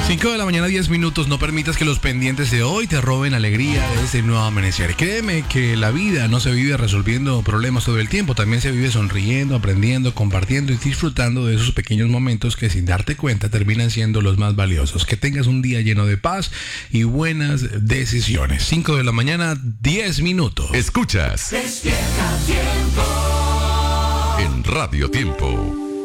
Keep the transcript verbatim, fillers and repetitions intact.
cinco de la mañana, diez minutos. No permitas que los pendientes de hoy te roben alegría de este nuevo amanecer. Créeme que la vida no se vive resolviendo problemas todo el tiempo. También se vive sonriendo, aprendiendo, compartiendo y disfrutando de esos pequeños momentos que sin darte cuenta terminan siendo los más valiosos. Que tengas un día lleno de paz y buenas decisiones. cinco de la mañana, diez minutos. Escuchas Despierta Tiempo en Radio Tiempo.